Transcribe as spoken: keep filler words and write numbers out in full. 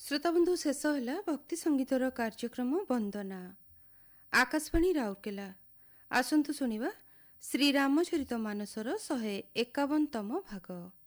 ଶ୍ରୋତାବନ୍ଧୁ ଶେଷ ହେଲା ଭକ୍ତି ସଙ୍ଗୀତର କାର୍ଯ୍ୟକ୍ରମ ବନ୍ଦନା। ଆକାଶବାଣୀ ରାଉରକେଲା। ଆସନ୍ତୁ ଶୁଣିବା ଶ୍ରୀରାମଚରିତ ମାନସର ଶହେ ଏକାବନତମ ଭାଗ।